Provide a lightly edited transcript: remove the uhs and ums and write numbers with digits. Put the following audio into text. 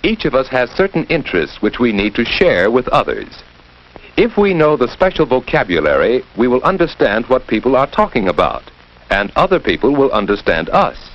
Each of us has certain interests which we need to share with others. If we know the special vocabulary, we will understand what people are talking about, and other people will understand us.